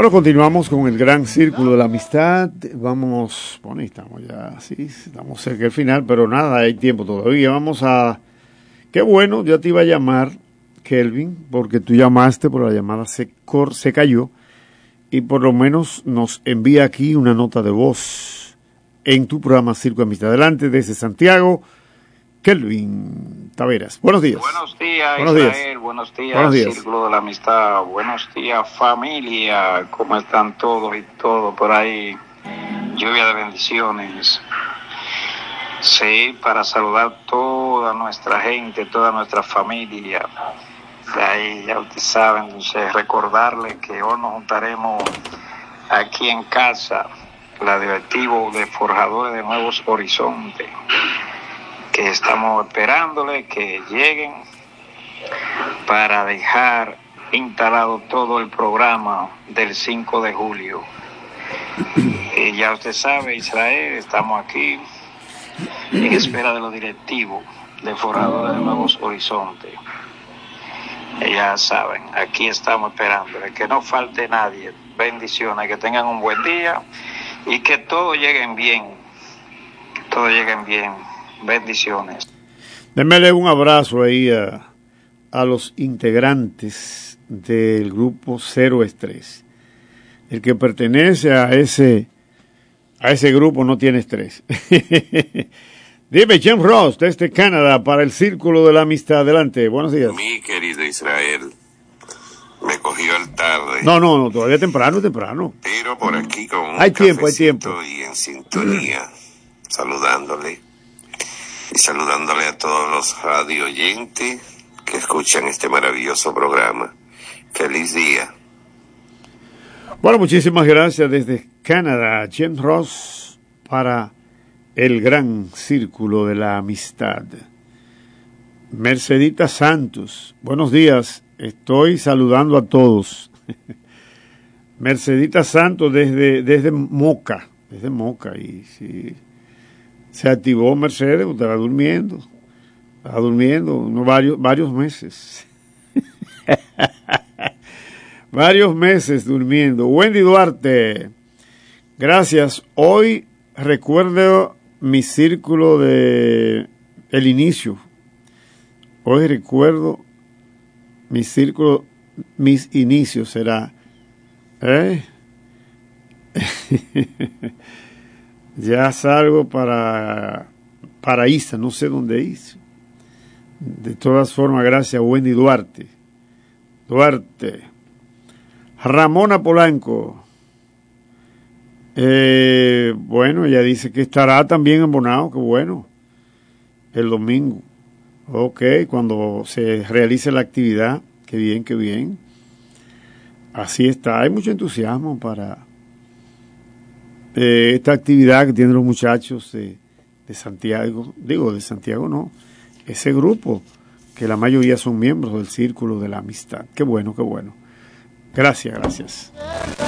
Bueno, continuamos con el gran círculo de la amistad. Vamos, bueno, estamos ya, sí, estamos cerca del final, pero nada, hay tiempo todavía. Vamos a, qué bueno, yo te iba a llamar, Kelvin, porque tú llamaste, pero la llamada se cayó, y por lo menos nos envía aquí una nota de voz en tu programa Círculo de Amistad. Adelante, desde Santiago, Kelvin Taveras. Buenos días. Buenos días, buenos Israel. Días. Buenos días, buenos días, Círculo de la Amistad. Buenos días, familia. ¿Cómo están todos y todo por ahí? Lluvia de bendiciones. Sí, para saludar toda nuestra gente, toda nuestra familia. De ahí, ya ustedes saben, entonces, recordarles que hoy nos juntaremos aquí en casa, la Directivo de Forjadores de Nuevos Horizontes, que estamos esperándole que lleguen para dejar instalado todo el programa del 5 de julio. Y ya usted sabe, Israel, estamos aquí en espera de los directivos de Forjadores de Nuevos Horizontes. Y ya saben, aquí estamos esperándole, que no falte nadie. Bendiciones, que tengan un buen día y que todos lleguen bien. Que todos lleguen bien. Bendiciones. Démele un abrazo ahí a los integrantes del grupo Cero Estrés. El que pertenece a ese grupo no tiene estrés. Dime, Jim Ross, desde Canadá, para el Círculo de la Amistad. Adelante, buenos días. Mi querido Israel, me cogió el tarde. No, todavía temprano. Pero por aquí con un hay tiempo y en sintonía, saludándole a todos los radio oyentes que escuchan este maravilloso programa. Feliz día. Bueno, muchísimas gracias desde Canadá, Jim Ross, para el gran Círculo de la Amistad. Mercedita Santos, buenos días, estoy saludando a todos. Mercedita Santos desde Moca, y si se activó Mercedes, usted va durmiendo varios meses. Varios meses durmiendo. Wendy Duarte, gracias. Hoy recuerdo mi círculo de el inicio. Hoy recuerdo mi círculo, mis inicios será. Ya salgo para Paraíso, no sé dónde hice. De todas formas, gracias Wendy Duarte. Ramona Polanco. Bueno, ella dice que estará también en Bonao, que bueno, el domingo. Ok, cuando se realice la actividad, qué bien. Así está, hay mucho entusiasmo para esta actividad que tienen los muchachos de Santiago, de Santiago no, ese grupo, que la mayoría son miembros del Círculo de la Amistad. Qué bueno. Gracias.